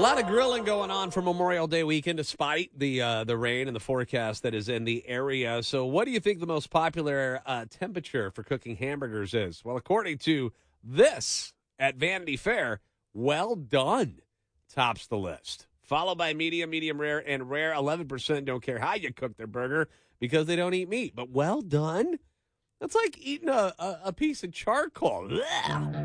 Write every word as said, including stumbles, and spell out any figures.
lot of grilling going on for Memorial Day weekend, despite the uh, the rain and the forecast that is in the area. So what do you think the most popular uh, temperature for cooking hamburgers is? Well, according to this at Vanity Fair, well done tops the list. Followed by medium, medium rare, and rare. eleven percent don't care how you cook their burger because they don't eat meat. But well done? That's like eating a, a, a piece of charcoal. Ugh.